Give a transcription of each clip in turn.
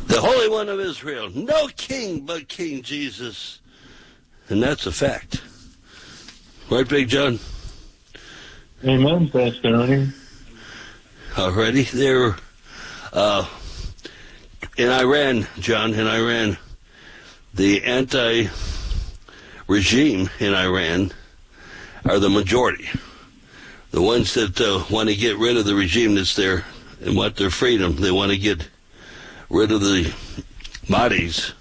the Holy One of Israel. No king but King Jesus. And that's a fact. Right, Big John? Amen, Pastor Ernie. Alrighty, there. In Iran, John, the anti-regime in Iran are the majority. The ones that want to get rid of the regime that's there and want their freedom. They want to get rid of the Mahdi's.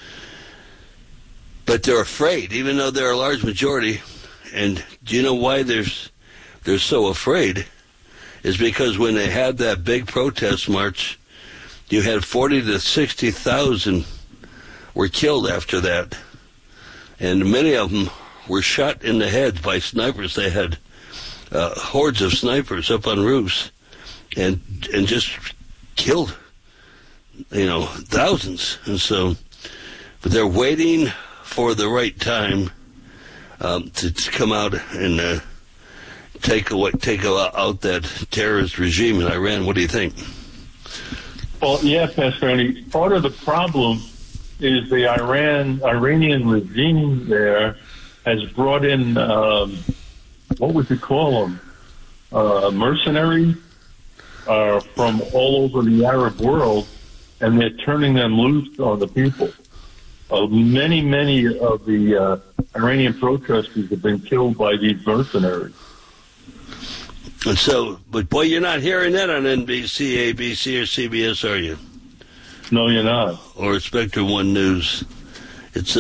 But they're afraid, even though they're a large majority. And do you know why they're so afraid? Is because when they had that big protest march, you had 40 to 60,000 were killed after that. And many of them were shot in the head by snipers. They had hordes of snipers up on roofs and just killed, thousands. And so, but they're waiting for the right time to come out and take out that terrorist regime in Iran. What do you think? Well, yeah, Pastor Ernie, part of the problem is the Iranian regime there has brought in, what would you call them, mercenaries from all over the Arab world, and they're turning them loose on the people. Many of the Iranian protesters have been killed by these mercenaries. And so, but boy, you're not hearing that on NBC, ABC, or CBS, are you? No, you're not. Or Spectrum One News. It's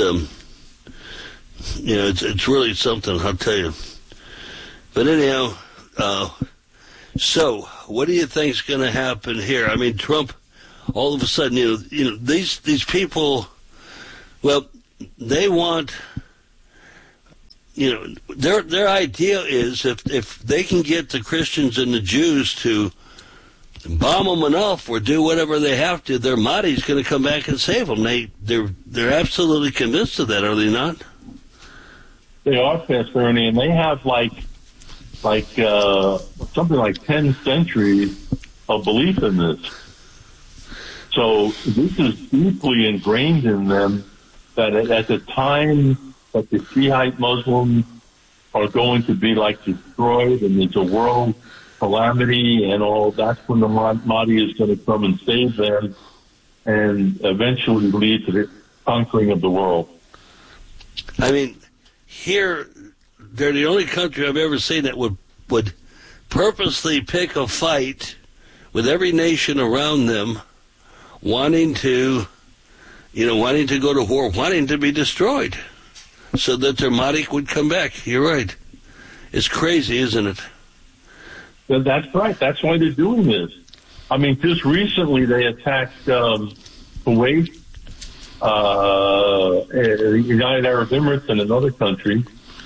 it's really something, I'll tell you. But anyhow, so what do you think's going to happen here? I mean, Trump, all of a sudden, these people, well, they want. Their idea is if they can get the Christians and the Jews to bomb them enough or do whatever they have to, their Mahdi's going to come back and save them. They're absolutely convinced of that, are they not? They are, Pastor Ernie, and they have like something like 10 centuries of belief in this. So this is deeply ingrained in them that at the time that the Shiite Muslims are going to be destroyed and there's a world calamity and all, that's when the Mahdi is going to come and save them and eventually lead to the conquering of the world. I mean, here, they're the only country I've ever seen that would purposely pick a fight with every nation around them wanting to go to war, wanting to be destroyed, so that their Mahdi would come back. You're right. It's crazy, isn't it? That's right. That's why they're doing this. I mean, just recently they attacked Kuwait, the United Arab Emirates, and another country.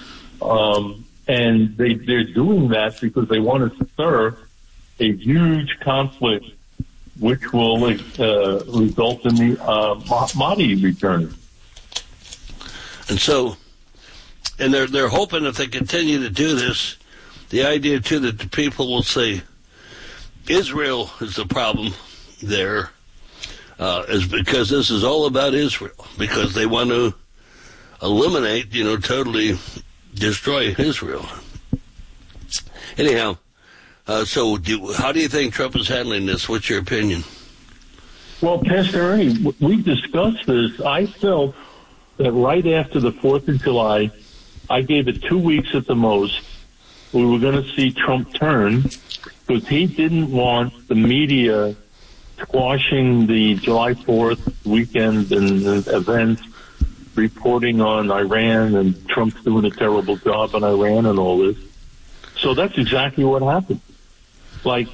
And they're doing that because they want to stir a huge conflict which will result in the Mahdi returning. And so, they're hoping if they continue to do this, the idea too that the people will say Israel is the problem there, is because this is all about Israel, because they want to eliminate, totally destroy Israel. Anyhow, so how do you think Trump is handling this? What's your opinion? Well, Pastor Ernie, we discussed this. I felt that right after the 4th of July, I gave it 2 weeks at the most, we were going to see Trump turn, because he didn't want the media squashing the July 4th weekend and events, reporting on Iran and Trump's doing a terrible job on Iran and all this. So that's exactly what happened. 5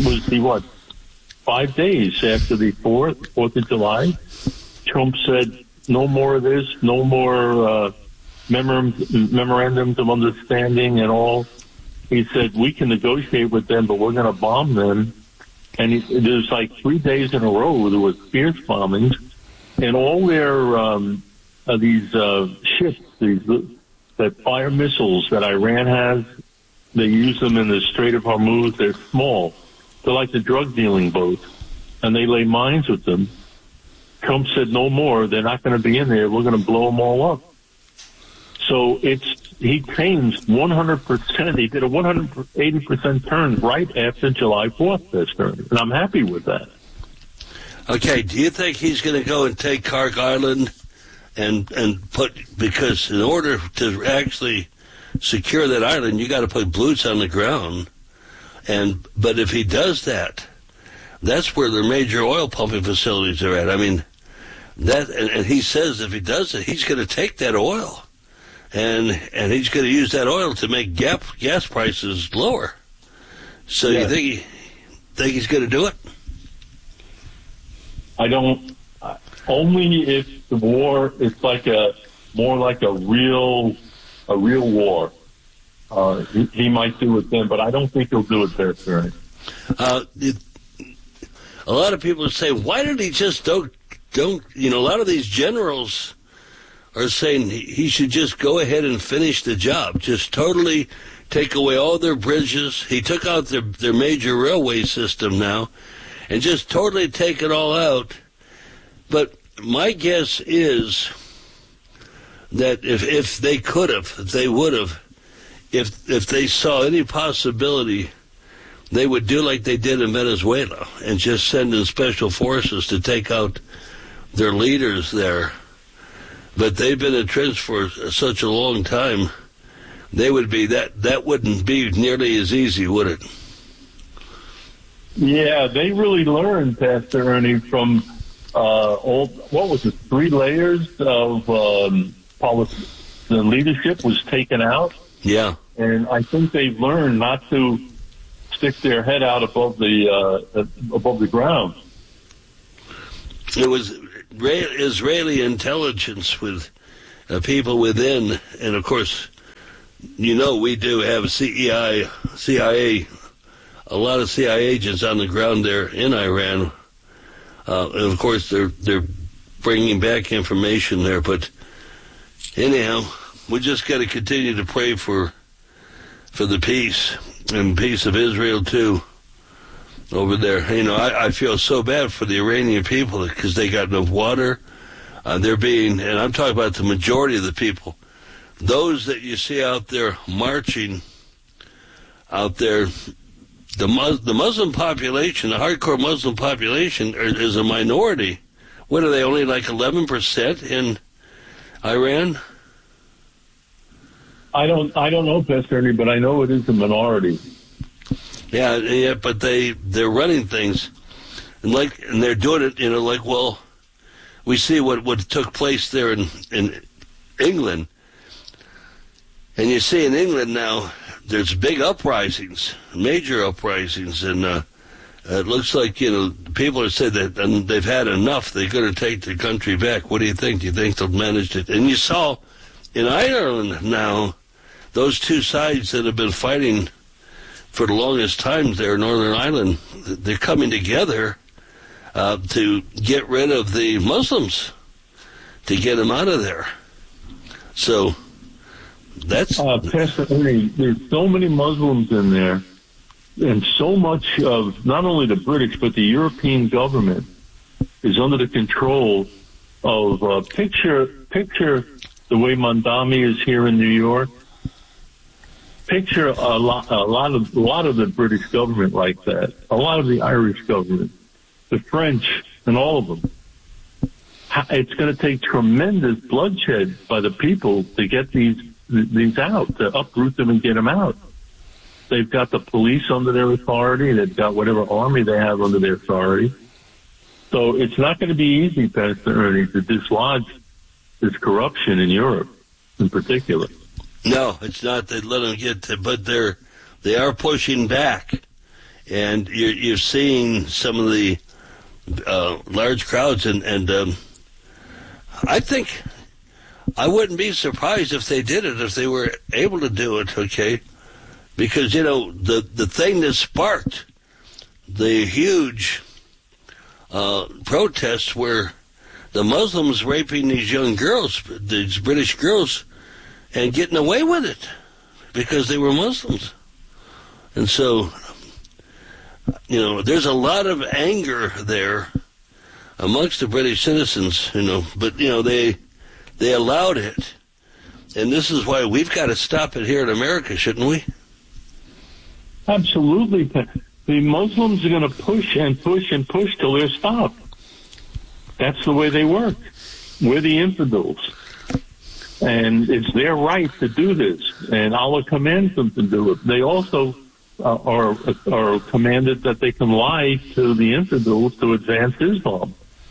days after the 4th of July, Trump said, no more of this, no more memorandums of understanding and all. He said, we can negotiate with them, but we're going to bomb them. And there's 3 days in a row there was fierce bombings. And all their these ships, that fire missiles that Iran has, they use them in the Strait of Hormuz. They're small. They're like the drug dealing boats. And they lay mines with them. Trump said no more. They're not going to be in there. We're going to blow them all up. So he changed 100%. He did a 180% turn right after July 4th this turn, and I'm happy with that. Okay, do you think he's going to go and take Clark Island and because in order to actually secure that island, you got to put boots on the ground, but if he does that, that's where their major oil pumping facilities are at. I mean, and he says if he does it, he's going to take that oil, and he's going to use that oil to make gas prices lower. So you think he's going to do it? I don't. Only if the war is more like a real war. He might do it then, but I don't think he'll do it there, Ernie. A lot of people say, why did he just don't, a lot of these generals are saying he should just go ahead and finish the job, just totally take away all their bridges. He took out their major railway system now and just totally take it all out. But my guess is that if they could have, if they would have, if they saw any possibility, they would do like they did in Venezuela and just send in special forces to take out their leaders there. But they've been entrenched for such a long time, they would be that wouldn't be nearly as easy, would it? Yeah, they really learned, Pastor Ernie, from what was it, 3 layers of policy. The leadership was taken out. Yeah. And I think they've learned not to stick their head out above the ground. It was Israeli intelligence with people within, and of course, we do have CIA, a lot of CIA agents on the ground there in Iran, and of course they're bringing back information there. But anyhow, we just got to continue to pray for the peace and peace of Israel too over there. I feel so bad for the Iranian people because they got no water. They're being, and I'm talking about the majority of the people, those that you see out there marching out there, the Muslim population, the hardcore Muslim population is a minority. What are they, only like 11% in Iran? I don't know, Pastor Ernie, but I know it is a minority. Yeah, but they're running things, and they're doing it, well, we see what took place there in England, and you see in England now there's big uprisings, major uprisings, and it looks like people have said that they've had enough. They're going to take the country back. What do you think? Do you think they'll manage it? And you saw in Ireland now, those two sides that have been fighting for the longest time there in Northern Ireland, they're coming together to get rid of the Muslims, to get them out of there. So that's... Pastor Ernie, there's so many Muslims in there, and so much of not only the British, but the European government is under the control of... Picture the way Mandami is here in New York. Picture a lot of the British government like that, a lot of the Irish government, the French, and all of them. It's going to take tremendous bloodshed by the people to get these out, to uproot them and get them out. They've got the police under their authority. They've got whatever army they have under their authority. So it's not going to be easy, Pastor Ernie, to dislodge this corruption in Europe in particular. No, it's not. They let them get to, but they are pushing back, and you're seeing some of the large crowds, and I think I wouldn't be surprised if they did it, if they were able to do it. Okay, because the thing that sparked the huge protests were the Muslims raping these young girls, these British girls, and getting away with it because they were Muslims. And so, there's a lot of anger there amongst the British citizens, but, they allowed it. And this is why we've got to stop it here in America, shouldn't we? Absolutely. The Muslims are going to push and push and push till they're stopped. That's the way they work. We're the infidels. And it's their right to do this. And Allah commands them to do it. They also are commanded that they can lie to the infidels to advance Islam.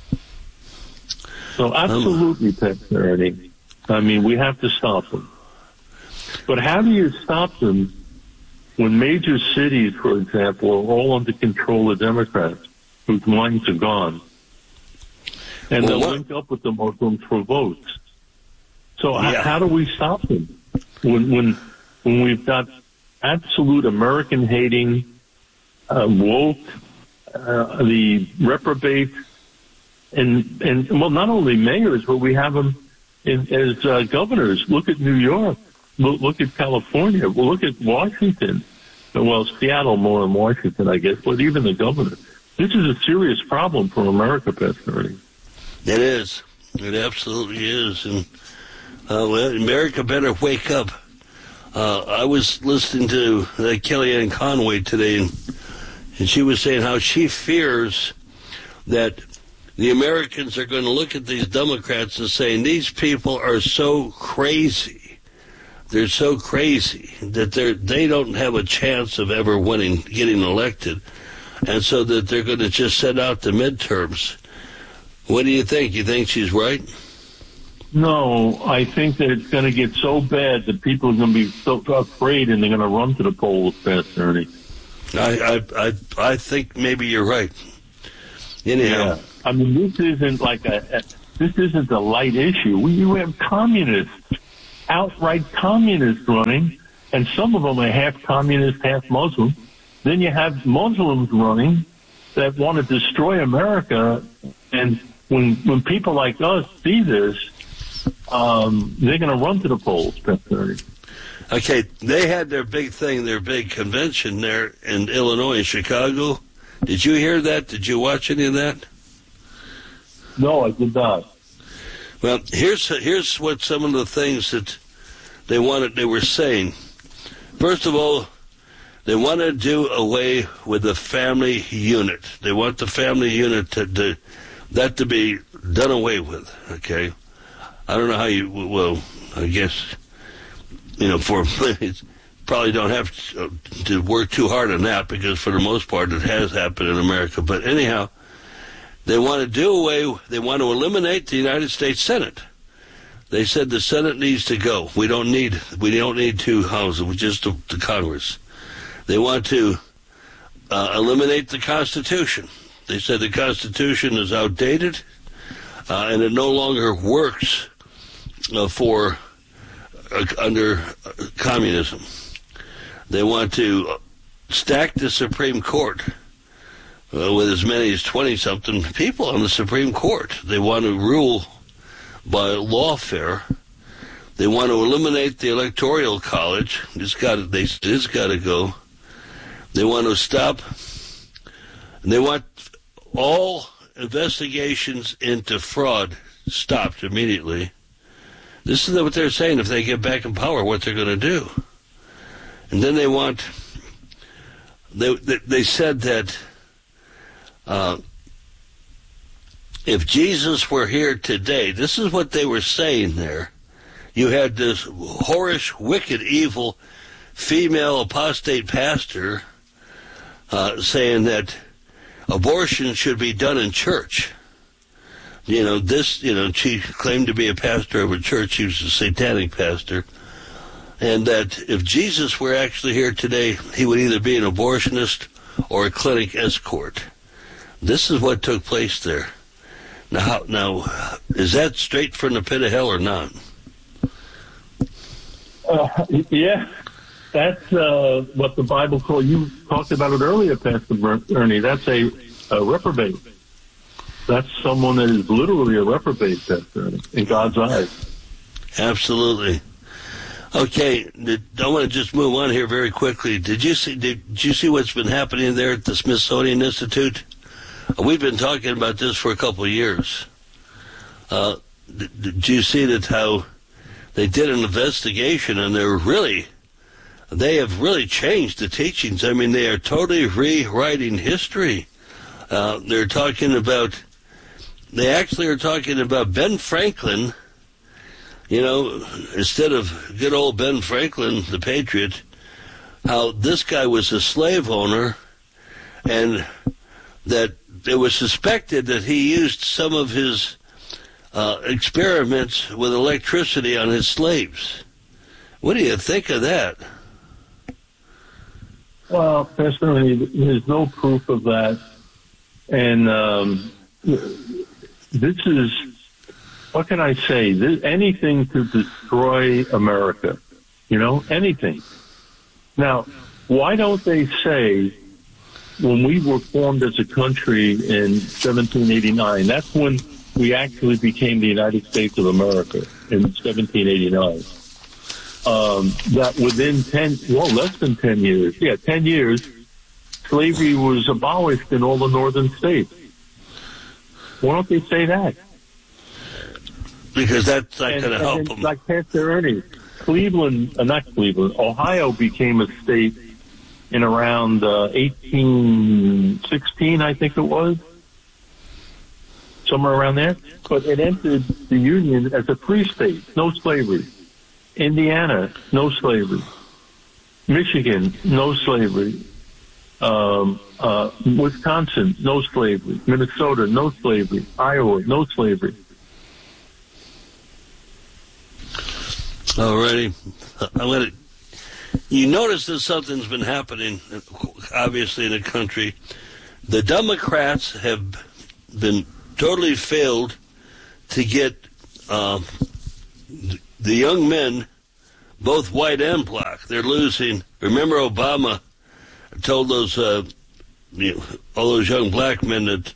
So absolutely, Pastor Ernie. I mean, we have to stop them. But how do you stop them when major cities, for example, are all under control of Democrats whose minds are gone? And they'll link up with the Muslims for votes. So how do we stop them when we've got absolute American-hating, woke, the reprobate, and not only mayors, but we have them as governors. Look at New York. Look at California. Well, look at Washington. Well, Seattle more than Washington, I guess, but even the governor. This is a serious problem for America, Pastor Ernie. It is. It absolutely is. And America better wake up. I was listening to Kellyanne Conway today, and she was saying how she fears that the Americans are going to look at these Democrats and saying these people are so crazy. They're so crazy that they don't have a chance of ever getting elected, and so that they're going to just set out the midterms. What do you think? You think she's right? No, I think that it's going to get so bad that people are going to be so afraid and they're going to run to the polls, Pastor Ernie. I think maybe you're right. Anyhow. Yeah. I mean, this isn't this isn't a light issue. You have communists, outright communists running, and some of them are half communist, half Muslim. Then you have Muslims running that want to destroy America, and when people like us see this, they're going to run to the polls, Pastor Ernie. Okay, they had their big thing, their big convention there in Illinois, in Chicago. Did you hear that? Did you watch any of that? No, I did not. Well, here's what some of the things that they were saying. First of all, they want to do away with the family unit. They want the family unit to be done away with. Okay, I don't know how you. Well, I guess probably don't have to work too hard on that, because for the most part it has happened in America. But anyhow, they want to eliminate the United States Senate. They said the Senate needs to go. We don't need two houses, just the Congress. They want to eliminate the Constitution. They said the Constitution is outdated and it no longer works under communism. They want to stack the Supreme Court with as many as 20-something people on the Supreme Court. They want to rule by lawfare. They want to eliminate the Electoral College. It's got to go. They want to stop. And they want all investigations into fraud stopped immediately. This is what they're saying if they get back in power, what they're going to do. And then they said that if Jesus were here today, this is what they were saying there. You had this whorish, wicked, evil female apostate pastor saying that abortion should be done in church. She claimed to be a pastor of a church. She was a satanic pastor. And that if Jesus were actually here today, he would either be an abortionist or a clinic escort. This is what took place there. Now, is that straight from the pit of hell or not? Yeah, that's what the Bible calls. You talked about it earlier, Pastor Ernie. That's a reprobate. That's someone that is literally a reprobate, Pastor Ernie, in God's eyes. Absolutely. Okay, I want to just move on here very quickly. Did you see what's been happening there at the Smithsonian Institute? We've been talking about this for a couple of years. Did you see that how they did an investigation, and they have really changed the teachings. I mean, they are totally rewriting history. They actually are talking about Ben Franklin. You know, instead of good old Ben Franklin, the patriot, how this guy was a slave owner, and that it was suspected that he used some of his experiments with electricity on his slaves. What do you think of that? Well, personally, there's no proof of that. And this is, what can I say? Anything to destroy America. You know, anything. Now, why don't they say, when we were formed as a country in 1789, that's when we actually became the United States of America, in 1789. That within less than 10 years, 10 years, slavery was abolished in all the northern states. Why don't they say that? Because that's not going to help them. Like Pastor Ernie, Ohio became a state in around 1816, I think it was. Somewhere around there. But it entered the Union as a free state, no slavery. Indiana, no slavery. Michigan, no slavery. Wisconsin, no slavery. Minnesota, no slavery. Iowa, no slavery. Alrighty. You notice that something's been happening, obviously, in the country. The Democrats have been totally failed to get the young men, both white and black. They're losing. Remember, Obama told those all those young black men that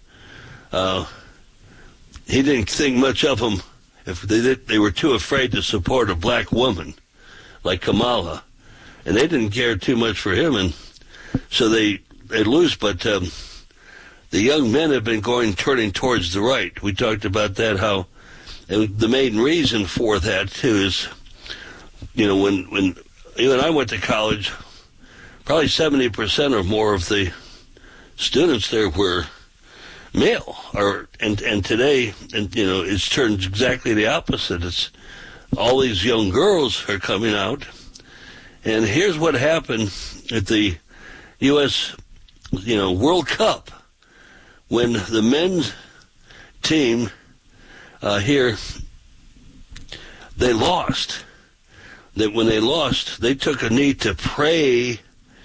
he didn't think much of them if they were too afraid to support a black woman like Kamala, and they didn't care too much for him, and so they lose. But the young men have been turning towards the right. We talked about that, how the main reason for that too is, when you and I went to college, probably 70% or more of the students there were male, and today, it's turned exactly the opposite. It's all these young girls are coming out, and here's what happened at the U.S. World Cup when the men's team here, they lost. That when they lost, they took a knee to pray.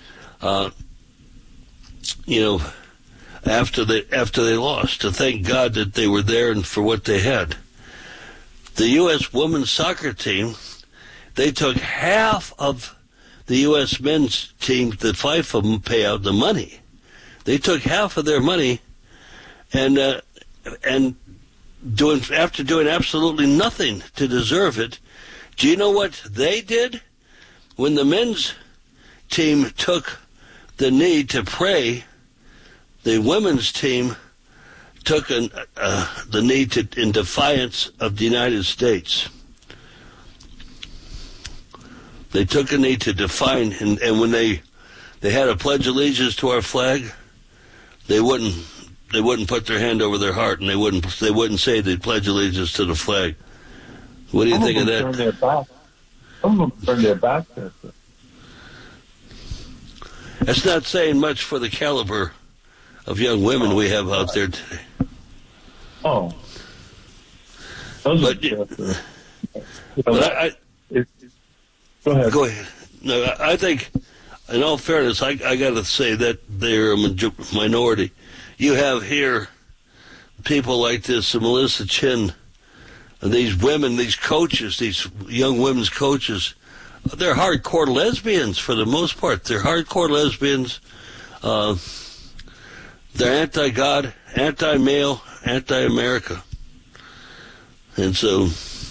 After they lost, to thank God that they were there and for what they had. The U.S. women's soccer team, they took half of the U.S. men's team, the five of them pay out the money. They took half of their money, and after doing absolutely nothing to deserve it. Do you know what they did? When the men's team took the knee to pray, the women's team took the knee in defiance of the United States. They took a knee to define, and when they had a pledge allegiance to our flag, they wouldn't put their hand over their heart, and they wouldn't say they pledge allegiance to the flag. What do you think of that? Some of them turn their back. That's not saying much for the caliber of young women we have out there today. Oh. Go ahead. No, I think, in all fairness, I got to say that they're a minority. You have here people like this, Melissa Chin, and these women, these coaches, these young women's coaches. They're hardcore lesbians for the most part. They're hardcore lesbians. They're anti-God, anti-male, anti-America. And so...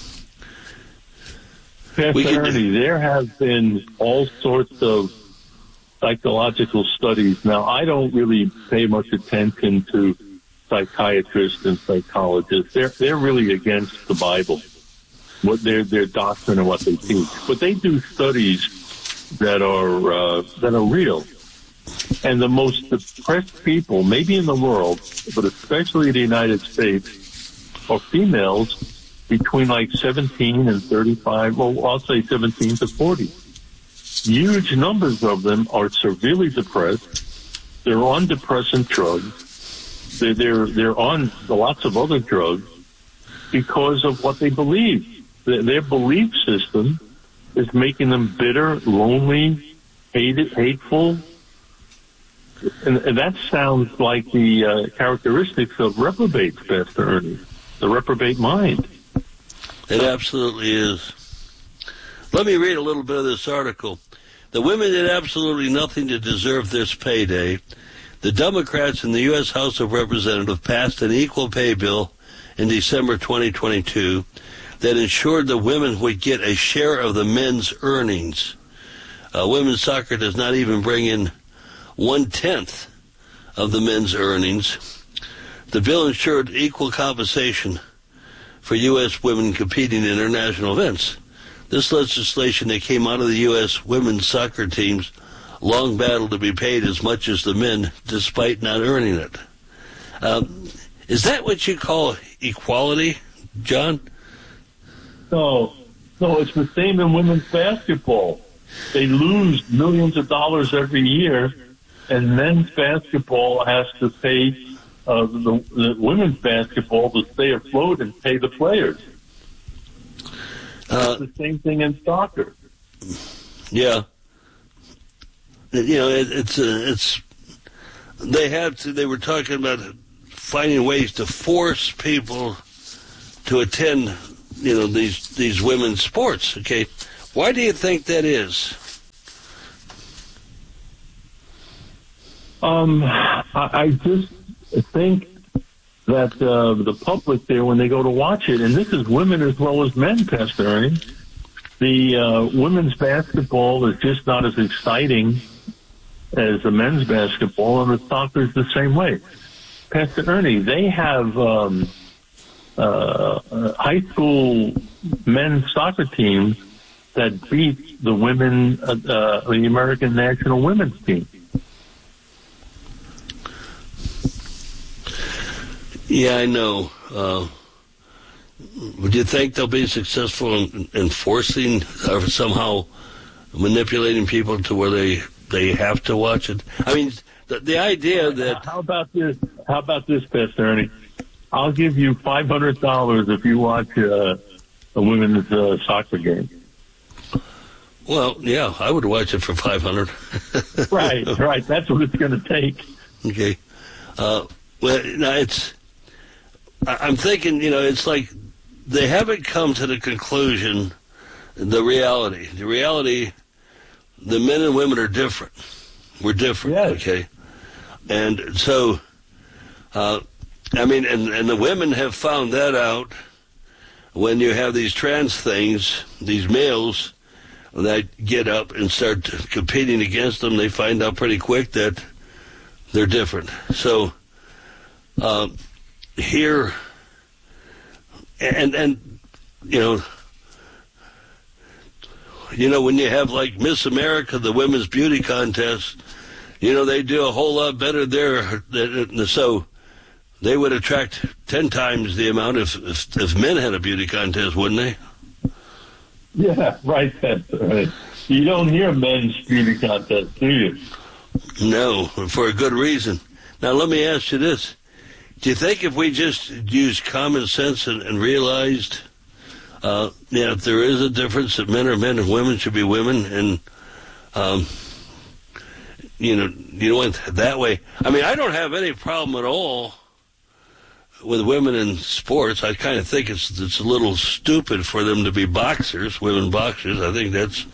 there have been all sorts of psychological studies. Now, I don't really pay much attention to psychiatrists and psychologists, they're really against the Bible, what their doctrine and what they teach. But they do studies that are real. And the most depressed people, maybe in the world, but especially in the United States, are females between like 17 and 35, well, I'll say 17 to 40. Huge numbers of them are severely depressed. They're on depressant drugs. They're on lots of other drugs because of what they believe. Their belief system is making them bitter, lonely, hateful. And that sounds like the characteristics of reprobates, Pastor Ernie, the reprobate mind. It absolutely is. Let me read a little bit of this article. The women did absolutely nothing to deserve this payday. The Democrats in the U.S. House of Representatives passed an equal pay bill in December 2022 that ensured the women would get a share of the men's earnings. Women's soccer does not even bring in 1/10 of the men's earnings. The bill ensured equal compensation for U.S. women competing in international events. This legislation that came out of the U.S. women's soccer teams long battled to be paid as much as the men, despite not earning it. Is that what you call equality, John? No, it's the same in women's basketball. They lose millions of dollars every year, and men's basketball has to pay the women's basketball to stay afloat and pay the players. It's the same thing in soccer. Yeah. You know, it's they were talking about finding ways to force people to attend, you know, these women's sports. Okay. Why do you think that is? I just think that the public there, when they go to watch it, and this is women as well as men, Pastor Ernie, the women's basketball is just not as exciting as the men's basketball, and the soccer is the same way. Pastor Ernie, they have high school men's soccer teams that beat the women, the American national women's team. Yeah, I know. Would you think they'll be successful in forcing or somehow manipulating people to where they have to watch it? I mean, the idea that... How about this, Pastor Ernie? I'll give you $500 if you watch a women's soccer game. Well, yeah, I would watch it for $500. Right. That's what it's going to take. Okay. Well, now I'm thinking, you know, it's like they haven't come to the conclusion, the reality, the men and women are different. We're different, yes. Okay? And so, I mean, and the women have found that out when you have these trans things, these males that get up and start competing against them, they find out pretty quick that they're different. So, here, and you know, when you have like Miss America, the women's beauty contest, you know, they do a whole lot better there. So they would attract 10 times the amount if men had a beauty contest, wouldn't they? Yeah, right. That's right. You don't hear men's beauty contests, do you? No, for a good reason. Now, let me ask you this. Do you think if we just used common sense and realized, if there is a difference that men are men and women should be women, and, you went that way. I mean, I don't have any problem at all with women in sports. I kind of think it's a little stupid for them to be boxers, women boxers. I think that's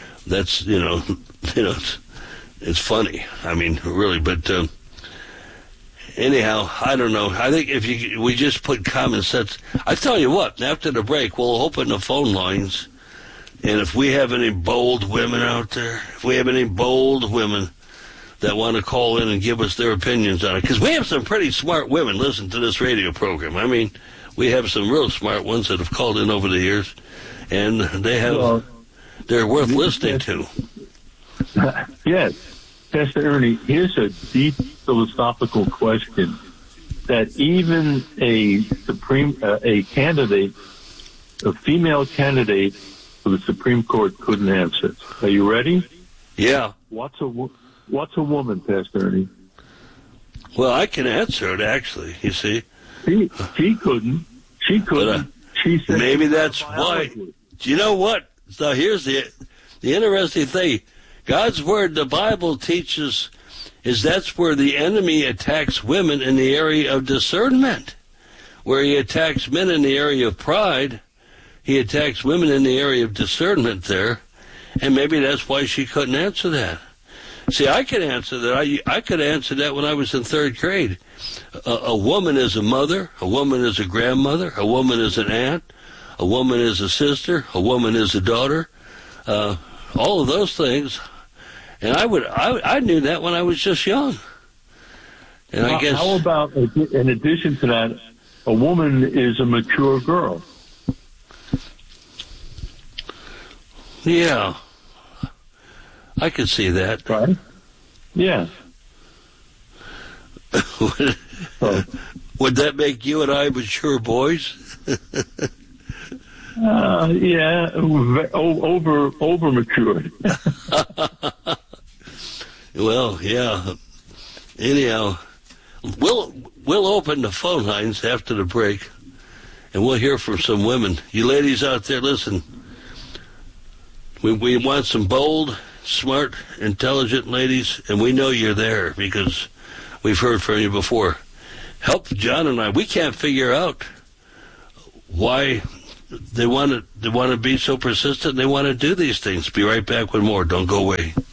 it's funny. I mean, really, but anyhow, I don't know. I think if we just put common sense. I tell you what, after the break, we'll open the phone lines, and if we have any bold women out there, if we have any bold women that want to call in and give us their opinions on it. Because we have some pretty smart women listen to this radio program. I mean, we have some real smart ones that have called in over the years, and they're worth listening to. Yes. Pastor Ernie, here's a deep philosophical question that even a female candidate for the Supreme Court couldn't answer. Are you ready? Yeah. What's a woman, Pastor Ernie? Well, I can answer it, actually, you see. She couldn't. She couldn't. She said maybe that's why. Do you know what? So here's the interesting thing. God's Word, the Bible teaches, is that's where the enemy attacks women in the area of discernment. Where he attacks men in the area of pride, he attacks women in the area of discernment there. And maybe that's why she couldn't answer that. See, I could answer that. I could answer that when I was in third grade. A woman is a mother. A woman is a grandmother. A woman is an aunt. A woman is a sister. A woman is a daughter. All of those things. And I knew that when I was just young. And I guess. How about, in addition to that, a woman is a mature girl? Yeah. I could see that. Right? Yeah. Would that make you and I mature boys? Yeah, over matured. Well, yeah. Anyhow, we'll open the phone lines after the break, and we'll hear from some women. You ladies out there, listen. We want some bold, smart, intelligent ladies, and we know you're there because we've heard from you before. Help John and I. We can't figure out why they want to be so persistent. They want to do these things. Be right back with more. Don't go away.